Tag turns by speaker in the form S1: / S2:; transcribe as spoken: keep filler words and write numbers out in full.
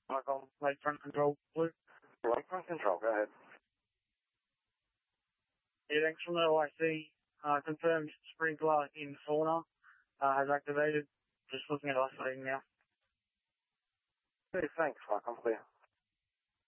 S1: Michael, Lakefront Control, Blue.
S2: Lakefront Control, go ahead.
S1: Yeah, thanks from the O I C. Uh, confirmed sprinkler in fauna uh, has activated. Just looking at isolating now.
S2: Hey, thanks, Michael. Clear.